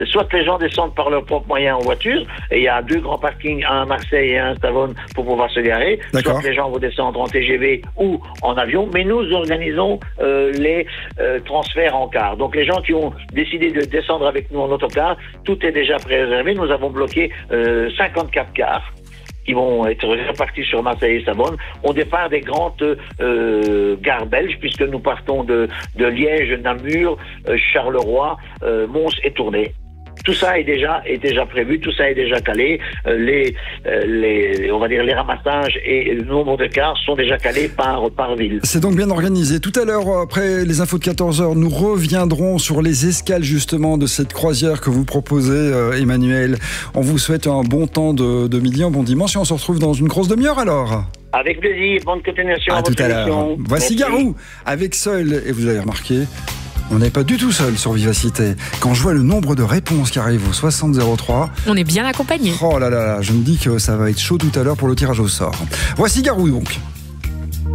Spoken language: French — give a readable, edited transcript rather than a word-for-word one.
Soit les gens descendent par leurs propres moyens en voiture, et il y a 2 grands parkings, un à Marseille et un à Savone pour pouvoir se garer. D'accord. Soit les gens vont descendre en TGV ou en avion, mais nous organisons les transferts en car. Donc les gens qui ont décidé de descendre avec nous en autocar, tout est déjà préréservé. Nous avons bloqué 54 cars qui vont être répartis sur Marseille et Savone, au départ des grandes gares belges, puisque nous partons de Liège, Namur, Charleroi, Mons et Tournai. Tout ça est déjà prévu, tout ça est déjà calé. On va dire les ramassages et le nombre de cars sont déjà calés par ville. C'est donc bien organisé. Tout à l'heure, après les infos de 14h, nous reviendrons sur les escales justement de cette croisière que vous proposez, Emmanuel. On vous souhaite un bon temps de midi, un bon dimanche et on se retrouve dans une grosse demi-heure alors. Avec plaisir, bonne continuation À tout votre à l'heure. émission. Voici Merci. Garou avec Seul. Et vous avez remarqué, on n'est pas du tout seul sur Vivacité. Quand je vois le nombre de réponses qui arrivent au 6003, On est bien accompagné. oh là là, je me dis que ça va être chaud tout à l'heure pour le tirage au sort. Voici Garou donc.